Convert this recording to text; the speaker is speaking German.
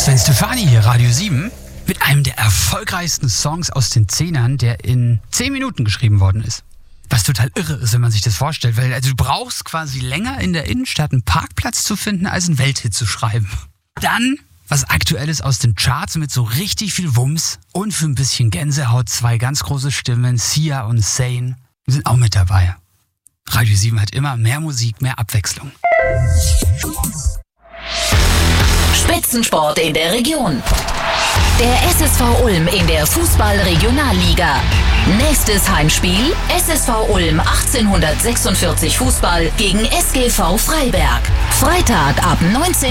Sven Stefani hier, Radio 7, mit einem der erfolgreichsten Songs aus den 10ern, der in 10 Minuten geschrieben worden ist. Was total irre ist, wenn man sich das vorstellt, weil du brauchst quasi länger in der Innenstadt einen Parkplatz zu finden, als einen Welthit zu schreiben. Dann was Aktuelles aus den Charts mit so richtig viel Wumms und für ein bisschen Gänsehaut 2 ganz große Stimmen, Sia und Zayn, sind auch mit dabei. Radio 7 hat immer mehr Musik, mehr Abwechslung. Spitzensport in der Region. Der SSV Ulm in der Fußball-Regionalliga. Nächstes Heimspiel: SSV Ulm 1846 Fußball gegen SGV Freiberg. Freitag ab 19